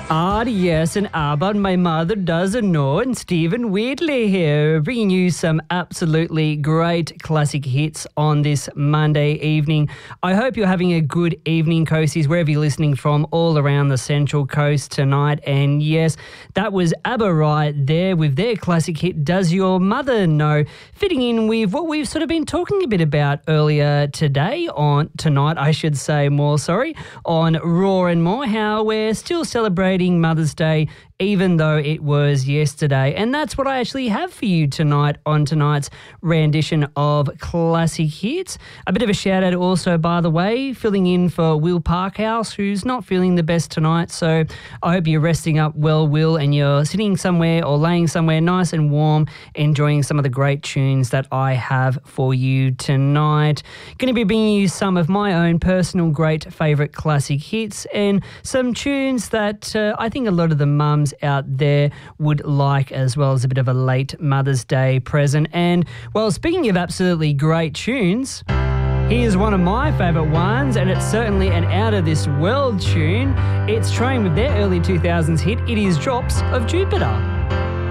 Yes, and but my mother doesn't know, and Stephen Wheatley here, bringing you some absolutely great classic hits on this Monday evening. I hope you're having a good evening, coasties, wherever you're listening from, all around the Central Coast tonight. And yes, that was ABBA right there with their classic hit, Does Your Mother Know? Fitting in with what we've sort of been talking a bit about earlier tonight, on Raw and More, how we're still celebrating Mother's Day even though it was yesterday. And that's what I actually have for you tonight on tonight's rendition of Classic Hits. A bit of a shout out also, by the way, filling in for Will Parkhouse, who's not feeling the best tonight. So I hope you're resting up well, Will, and you're sitting somewhere or laying somewhere nice and warm, enjoying some of the great tunes that I have for you tonight. Going to be bringing you some of my own personal great favourite classic hits and some tunes that I think a lot of the mums out there would like, as well as a bit of a late Mother's Day present. And, well, speaking of absolutely great tunes, here's one of my favourite ones, and it's certainly an out-of-this-world tune. It's trained with their early 2000s hit, It Is Drops of Jupiter.